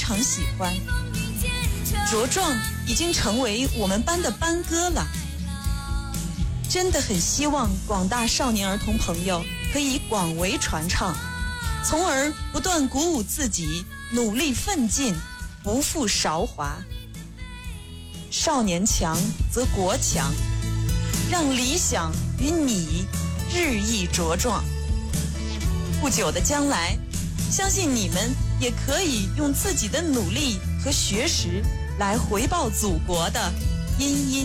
常喜欢。茁壮已经成为我们班的班歌了，真的很希望广大少年儿童朋友可以广为传唱，从而不断鼓舞自己，努力奋进，不负韶华。少年强则国强，让理想与你日益茁壮。不久的将来，相信你们也可以用自己的努力和学识来回报祖国的殷殷